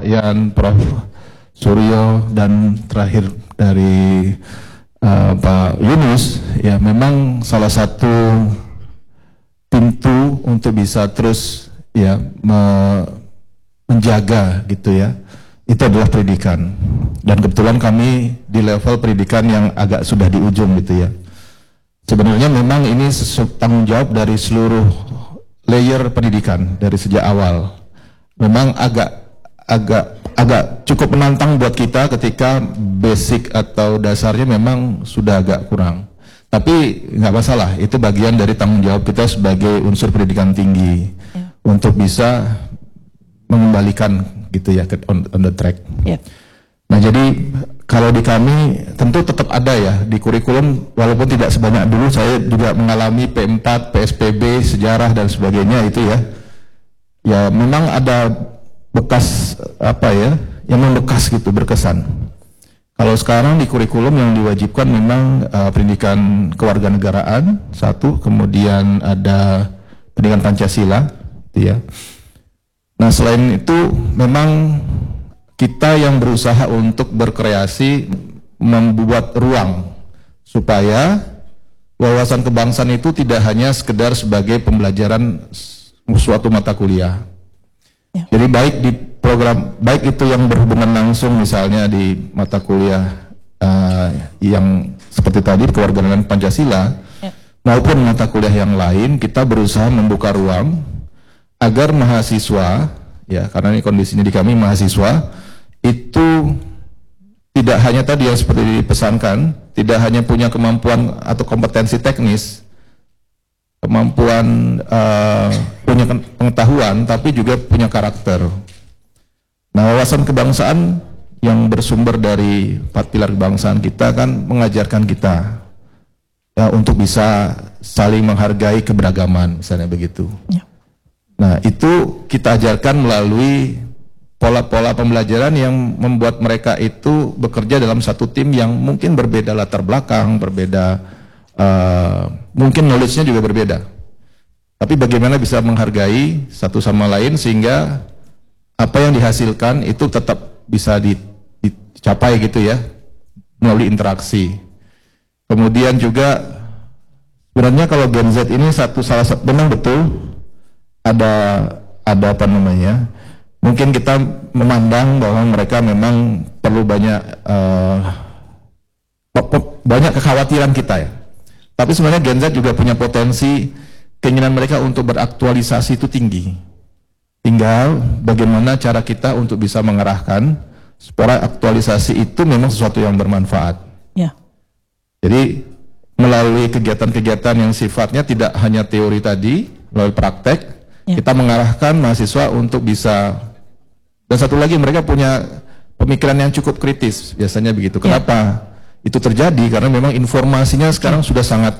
Pak Yan, Prof. Suryo, dan terakhir dari Pak Yunus, ya memang salah satu pintu untuk bisa terus ya menjaga gitu ya, itu adalah pendidikan. Dan kebetulan kami di level pendidikan yang agak sudah di ujung gitu ya. Sebenarnya memang ini tanggung jawab dari seluruh layer pendidikan dari sejak awal. Memang agak cukup menantang buat kita ketika basic atau dasarnya memang sudah agak kurang. Tapi nggak masalah, itu bagian dari tanggung jawab kita sebagai unsur pendidikan tinggi untuk bisa mengembalikan gitu ya on the track. Nah jadi kalau di kami tentu tetap ada ya di kurikulum, walaupun tidak sebanyak dulu. Saya juga mengalami P4, PSPB, sejarah dan sebagainya itu ya. Ya memang ada bekas apa ya, yang membekas gitu, berkesan. Kalau sekarang di kurikulum yang diwajibkan memang pendidikan kewarganegaraan satu, kemudian ada pendidikan Pancasila, gitu ya. Nah selain itu memang kita yang berusaha untuk berkreasi membuat ruang supaya wawasan kebangsaan itu tidak hanya sekedar sebagai pembelajaran suatu mata kuliah. Jadi baik di program, baik itu yang berhubungan langsung misalnya di mata kuliah yang seperti tadi kewarganegaraan Pancasila, maupun mata kuliah yang lain, kita berusaha membuka ruang agar mahasiswa, ya karena ini kondisinya di kami mahasiswa, itu tidak hanya tadi yang seperti dipesankan, tidak hanya punya kemampuan atau kompetensi teknis, kemampuan punya pengetahuan, tapi juga punya karakter. Nah, wawasan kebangsaan yang bersumber dari 4 pilar kebangsaan kita kan mengajarkan kita ya untuk bisa saling menghargai keberagaman, misalnya begitu. Nah, itu kita ajarkan melalui pola-pola pembelajaran yang membuat mereka itu bekerja dalam satu tim yang mungkin berbeda latar belakang, berbeda, mungkin knowledge-nya juga berbeda. Tapi bagaimana bisa menghargai satu sama lain sehingga apa yang dihasilkan itu tetap bisa dicapai gitu ya, melalui interaksi. Kemudian juga sebenarnya kalau Gen Z ini salah satu memang betul ada apa namanya, mungkin kita memandang bahwa mereka memang perlu banyak kekhawatiran kita ya. Tapi sebenarnya Gen Z juga punya potensi, keinginan mereka untuk beraktualisasi itu tinggi. Tinggal bagaimana cara kita untuk bisa mengarahkan supaya aktualisasi itu memang sesuatu yang bermanfaat. Jadi melalui kegiatan-kegiatan yang sifatnya tidak hanya teori tadi, melalui praktek, kita mengarahkan mahasiswa untuk bisa. Dan satu lagi, mereka punya pemikiran yang cukup kritis, biasanya begitu. Kenapa itu terjadi? Karena memang informasinya sekarang sudah sangat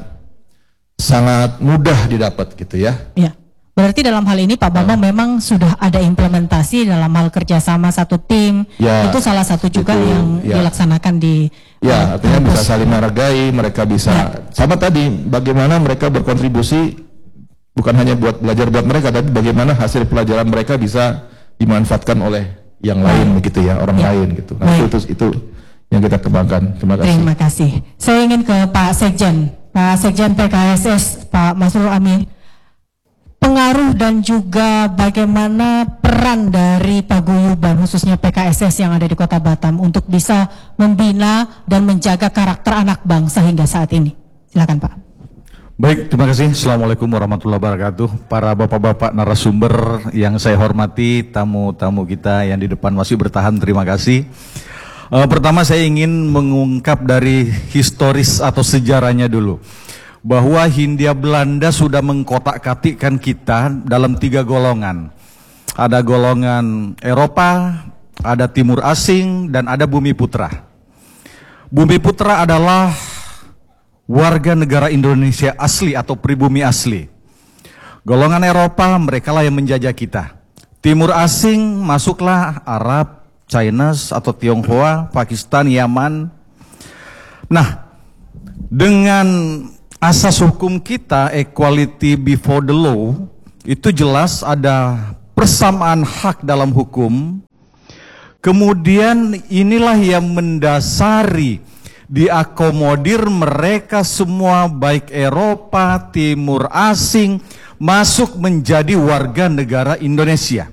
mudah didapat gitu ya. Berarti dalam hal ini Pak Bambang memang sudah ada implementasi dalam hal kerjasama satu tim. Itu salah satu juga yang dilaksanakan di artinya bisa saling menghargai, mereka bisa sama tadi, bagaimana mereka berkontribusi bukan hanya buat belajar buat mereka, tapi bagaimana hasil pelajaran mereka bisa dimanfaatkan oleh yang lain begitu ya, orang lain gitu. Nah, itu yang kita kembangkan. Terima kasih. Terima kasih. Saya ingin ke Pak Sekjen PKSS, Pak Masrur Amin. Pengaruh dan juga bagaimana peran dari paguyuban khususnya PKSS yang ada di Kota Batam untuk bisa membina dan menjaga karakter anak bangsa hingga saat ini. Silakan Pak. Baik, terima kasih. Assalamualaikum warahmatullahi wabarakatuh. Para bapak-bapak narasumber yang saya hormati, tamu-tamu kita yang di depan masih bertahan, terima kasih. Pertama saya ingin mengungkap dari historis atau sejarahnya dulu. Bahwa Hindia Belanda sudah mengkotak-katikkan kita dalam 3 golongan. Ada golongan Eropa, ada Timur Asing, dan ada Bumi Putra. Bumi Putra adalah warga negara Indonesia asli atau pribumi asli. Golongan Eropa, mereka lah yang menjajah kita. Timur Asing, masuklah Arab, Chinese atau Tionghoa, Pakistan, Yaman. Nah, dengan asas hukum kita, equality before the law, itu jelas ada persamaan hak dalam hukum, Kemudian inilah yang mendasari, diakomodir mereka semua baik Eropa, Timur Asing, masuk menjadi warga negara Indonesia.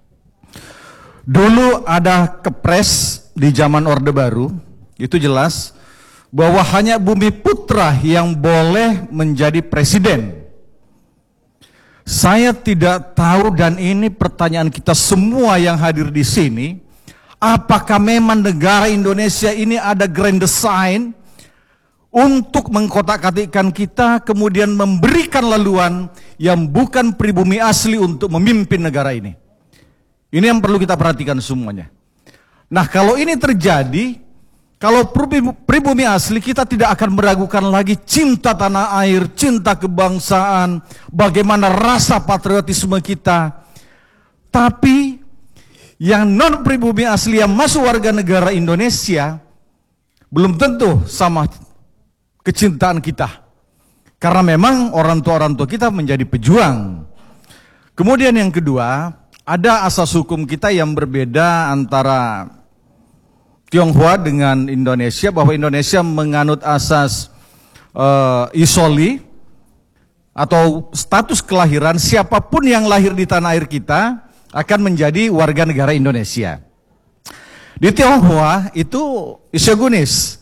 Dulu ada kepres di zaman Orde Baru, itu jelas bahwa hanya Bumi Putra yang boleh menjadi presiden. Saya tidak tahu, dan ini pertanyaan kita semua yang hadir di sini, apakah memang negara Indonesia ini ada grand design untuk mengkotak-katikkan kita, kemudian memberikan laluan yang bukan pribumi asli untuk memimpin negara ini? Ini yang perlu kita perhatikan semuanya. Nah, kalau ini terjadi, kalau pribumi asli, kita tidak akan meragukan lagi cinta tanah air, cinta kebangsaan, bagaimana rasa patriotisme kita. Tapi yang non pribumi asli yang masuk warga negara Indonesia belum tentu sama kecintaan kita, karena memang orang tua kita menjadi pejuang. Kemudian yang kedua, ada asas hukum kita yang berbeda antara Tionghoa dengan Indonesia, bahwa Indonesia menganut asas isoli atau status kelahiran, siapapun yang lahir di tanah air kita akan menjadi warga negara Indonesia. Di Tionghoa itu Isyogunis,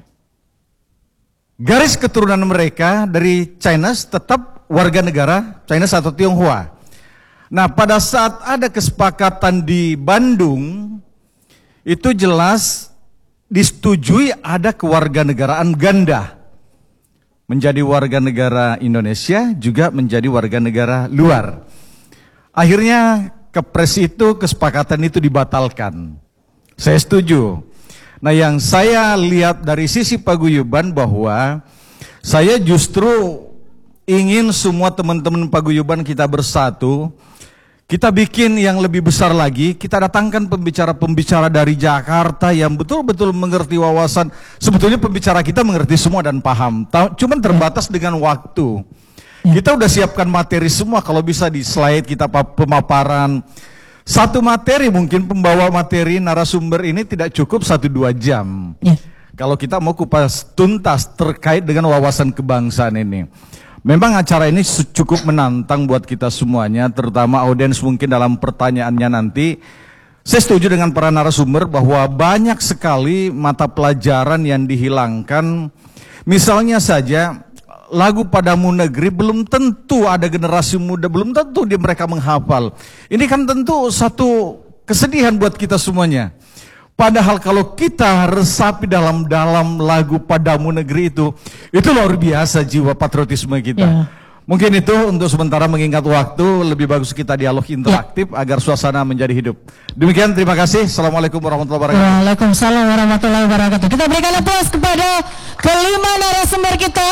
garis keturunan mereka dari Chinese tetap warga negara Chinese atau Tionghoa. Nah, pada saat ada kesepakatan di Bandung, itu jelas disetujui ada kewarganegaraan ganda, menjadi warga negara Indonesia juga menjadi warga negara luar. Akhirnya kepres itu, kesepakatan itu dibatalkan. Saya setuju. Nah, yang saya lihat dari sisi paguyuban, bahwa saya justru ingin semua teman-teman paguyuban kita bersatu, kita bikin yang lebih besar lagi, kita datangkan pembicara-pembicara dari Jakarta yang betul-betul mengerti wawasan. Sebetulnya pembicara kita mengerti semua dan paham, cuman terbatas dengan waktu. Kita udah siapkan materi semua, kalau bisa di slide kita pemaparan. Satu materi, mungkin pembawa materi narasumber ini tidak cukup 1-2 jam. Kalau kita mau kupas tuntas terkait dengan wawasan kebangsaan ini. Memang acara ini cukup menantang buat kita semuanya, terutama audiens mungkin dalam pertanyaannya nanti. Saya setuju dengan para narasumber bahwa banyak sekali mata pelajaran yang dihilangkan. Misalnya saja, lagu Padamu Negeri belum tentu ada generasi muda, belum tentu mereka menghafal. Ini kan tentu satu kesedihan buat kita semuanya. Padahal kalau kita resapi dalam lagu Padamu Negeri itu luar biasa jiwa patriotisme kita. Mungkin itu untuk sementara, mengingat waktu, lebih bagus kita dialog interaktif agar suasana menjadi hidup. Demikian, terima kasih. Assalamualaikum warahmatullahi wabarakatuh. Waalaikumsalam warahmatullahi wabarakatuh. Kita berikan aplaus kepada kelima narasumber kita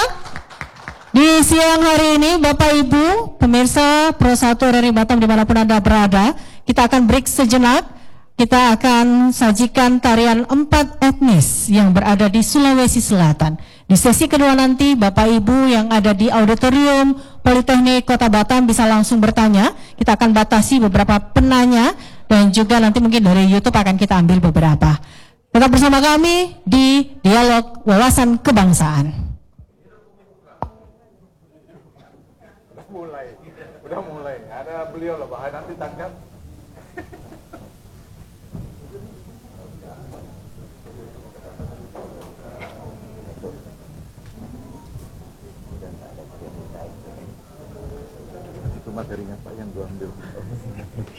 di siang hari ini. Bapak Ibu pemirsa Pro 1 RRI Batam dimanapun Anda berada, kita akan break sejenak. Kita akan sajikan tarian 4 etnis yang berada di Sulawesi Selatan. Di sesi kedua nanti, Bapak Ibu yang ada di Auditorium Politeknik Kota Batam bisa langsung bertanya. Kita akan batasi beberapa penanya, dan juga nanti mungkin dari YouTube akan kita ambil beberapa. Tetap bersama kami di Dialog Wawasan Kebangsaan. Udah mulai. Ada beliau loh, Pak. Nanti tangkap. Itu materinya Pak yang gua ambil.